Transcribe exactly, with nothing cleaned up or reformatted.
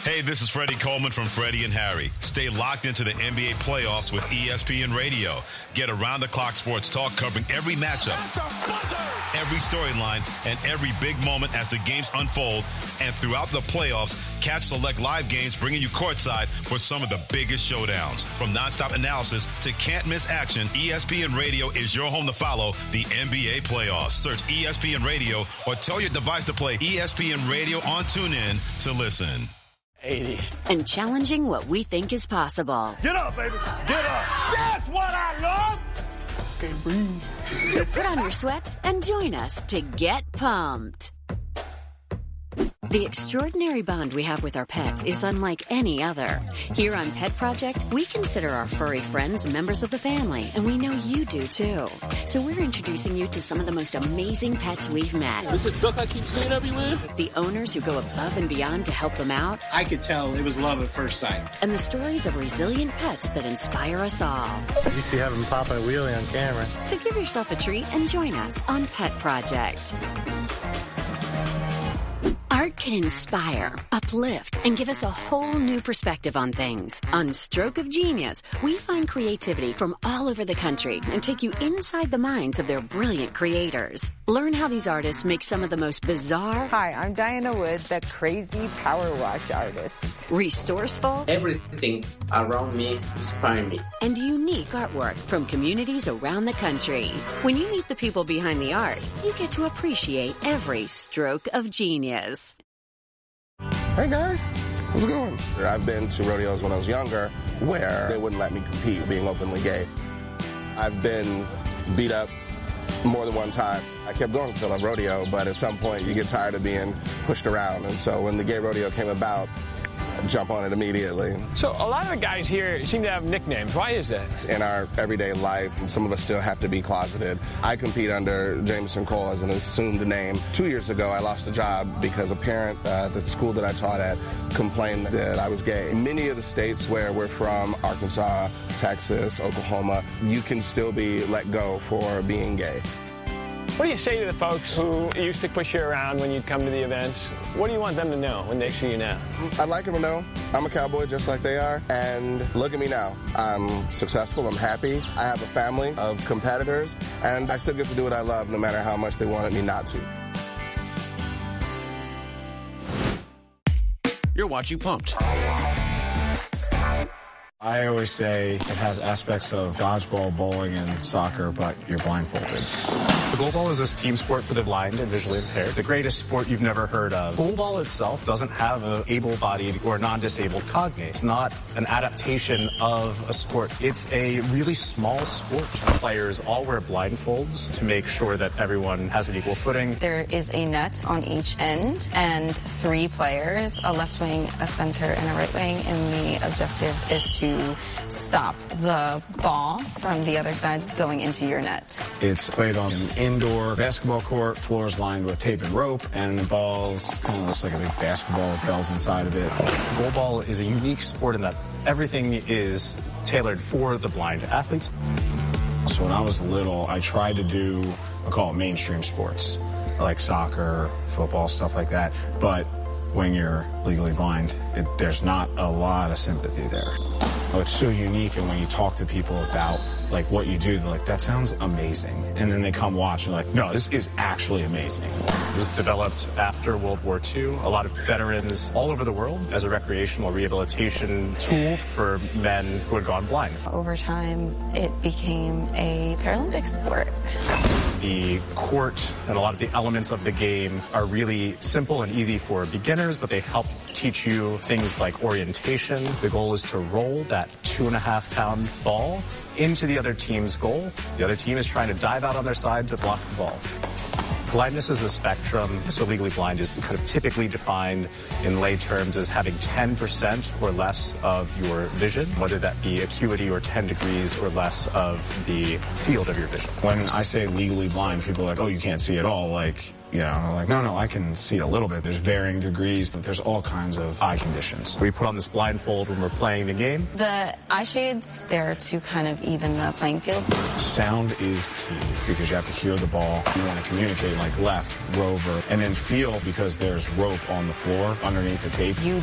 Hey, this is Freddie Coleman from Freddie and Harry. Stay locked into the N B A playoffs with E S P N Radio. Get around-the-clock sports talk covering every matchup, every storyline, and every big moment as the games unfold. And throughout the playoffs, catch select live games bringing you courtside for some of the biggest showdowns. From nonstop analysis to can't-miss action, E S P N Radio is your home to follow the N B A playoffs. Search E S P N Radio or tell your device to play E S P N Radio on TuneIn to listen. eighty. And challenging what we think is possible. Get up, baby. Get up. That's what I love. Can't breathe. So put on your sweats and join us to get pumped. The extraordinary bond we have with our pets is unlike any other. Here on Pet Project, we consider our furry friends members of the family, and we know you do too. So we're introducing you to some of the most amazing pets we've met. This is a duck I keep seeing everywhere. The owners who go above and beyond to help them out. I could tell it was love at first sight. And the stories of resilient pets that inspire us all. You see having Papa Wheelie on camera. So give yourself a treat and join us on Pet Project. Art can inspire, uplift, and give us a whole new perspective on things. On Stroke of Genius, we find creativity from all over the country and take you inside the minds of their brilliant creators. Learn how these artists make some of the most bizarre... Hi, I'm Diana Wood, the crazy power wash artist. Resourceful... Everything around me inspires me. And unique artwork from communities around the country. When you meet the people behind the art, you get to appreciate every stroke of genius. Hey guys, how's it going? I've been to rodeos when I was younger where they wouldn't let me compete being openly gay. I've been beat up more than one time. I kept going until I rodeo, but at some point you get tired of being pushed around. And so when the gay rodeo came about, I jump on it immediately. So a lot of the guys here seem to have nicknames. Why is that? In our everyday life, some of us still have to be closeted. I compete under Jameson Cole as an assumed name. Two years ago, I lost a job because a parent uh, at the school that I taught at complained that I was gay. In many of the states where we're from, Arkansas, Texas, Oklahoma, you can still be let go for being gay. What do you say to the folks who used to push you around when you'd come to the events? What do you want them to know when they see you now? I'd like them to know I'm a cowboy just like they are. And look at me now. I'm successful. I'm happy. I have a family of competitors. And I still get to do what I love no matter how much they wanted me not to. You're watching Pumped. I always say it has aspects of dodgeball, bowling, and soccer, but you're blindfolded. The goalball is this team sport for the blind and visually impaired. The greatest sport you've never heard of. Goalball itself doesn't have an able-bodied or non-disabled cognate. It's not an adaptation of a sport. It's a really small sport. Players all wear blindfolds to make sure that everyone has an equal footing. There is a net on each end and three players, a left wing, a center, and a right wing, and the objective is to stop the ball from the other side going into your net. It's played on an indoor basketball court, floors lined with tape and rope, and the ball's kind of looks like a big basketball with bells inside of it. Goalball is a unique sport in that everything is tailored for the blind athletes. So when I was little, I tried to do, I call it mainstream sports, like soccer, football, stuff like that. But when you're legally blind, it, there's not a lot of sympathy there. It's so unique, and when you talk to people about like what you do, they're like, that sounds amazing. And then they come watch and like, no, this is actually amazing. It was developed after World War Two. A lot of veterans all over the world as a recreational rehabilitation tool for men who had gone blind. Over time, it became a Paralympic sport. The court and a lot of the elements of the game are really simple and easy for beginners, but they help teach you things like orientation. The goal is to roll that two and a half pound ball into the other team's goal. The other team is trying to dive out on their side to block the ball. Blindness is a spectrum, so legally blind is kind of typically defined in lay terms as having ten percent or less of your vision, whether that be acuity or ten degrees or less of the field of your vision. When I say legally blind, people are like, oh, you can't see at all, like, you know, like, no, no, I can see a little bit. There's varying degrees, but there's all kinds of eye conditions. We put on this blindfold when we're playing the game. The eye shades, they're to kind of even the playing field. Sound is key because you have to hear the ball. You want to communicate like left, rover, and then feel because there's rope on the floor underneath the tape. You